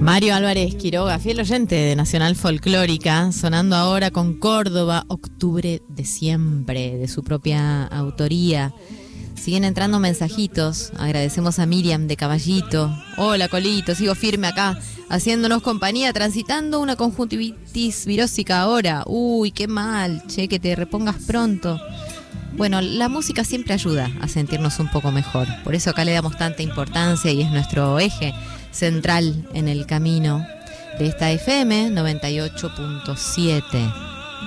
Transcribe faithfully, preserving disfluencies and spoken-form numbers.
Mario Álvarez Quiroga, fiel oyente de Nacional Folclórica, sonando ahora con Córdoba, Octubre de Siempre, de su propia autoría. Siguen entrando mensajitos, agradecemos a Miriam de Caballito. Hola Colito, sigo firme acá, haciéndonos compañía, transitando una conjuntivitis virósica ahora. Uy, qué mal, che, que te repongas pronto. Bueno, la música siempre ayuda a sentirnos un poco mejor, por eso acá le damos tanta importancia y es nuestro eje central en el camino de esta F M noventa y ocho punto siete.